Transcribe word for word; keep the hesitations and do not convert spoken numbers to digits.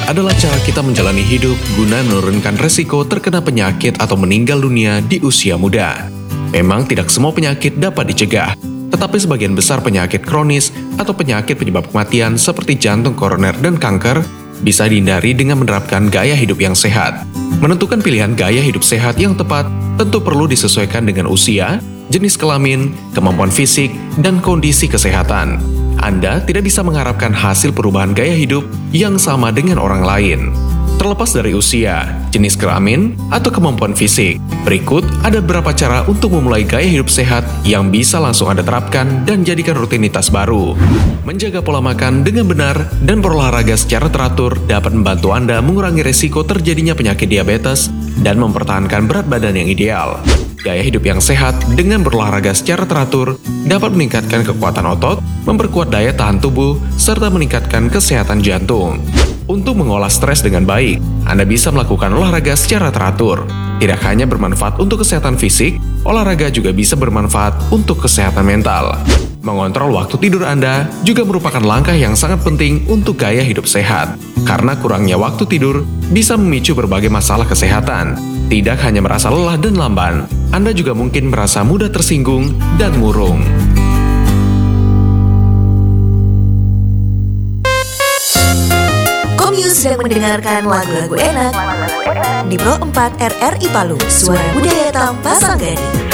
adalah cara kita menjalani hidup guna menurunkan resiko terkena penyakit atau meninggal dunia di usia muda. Memang tidak semua penyakit dapat dicegah, tetapi sebagian besar penyakit kronis atau penyakit penyebab kematian seperti jantung koroner dan kanker bisa dihindari dengan menerapkan gaya hidup yang sehat. Menentukan pilihan gaya hidup sehat yang tepat tentu perlu disesuaikan dengan usia, jenis kelamin, kemampuan fisik, dan kondisi kesehatan. Anda tidak bisa mengharapkan hasil perubahan gaya hidup yang sama dengan orang lain. Terlepas dari usia, jenis kelamin, atau kemampuan fisik, berikut ada beberapa cara untuk memulai gaya hidup sehat yang bisa langsung Anda terapkan dan jadikan rutinitas baru. Menjaga pola makan dengan benar dan berolahraga secara teratur dapat membantu Anda mengurangi risiko terjadinya penyakit diabetes dan mempertahankan berat badan yang ideal. Gaya hidup yang sehat dengan berolahraga secara teratur dapat meningkatkan kekuatan otot, memperkuat daya tahan tubuh, serta meningkatkan kesehatan jantung. Untuk mengolah stres dengan baik, Anda bisa melakukan olahraga secara teratur. Tidak hanya bermanfaat untuk kesehatan fisik, olahraga juga bisa bermanfaat untuk kesehatan mental. Mengontrol waktu tidur Anda juga merupakan langkah yang sangat penting untuk gaya hidup sehat. Karena kurangnya waktu tidur bisa memicu berbagai masalah kesehatan. Tidak hanya merasa lelah dan lamban, Anda juga mungkin merasa mudah tersinggung dan murung. Komius sedang mendengarkan lagu-lagu enak di Pro empat R R I Palu, Suara Budaya Tam Pasanggani.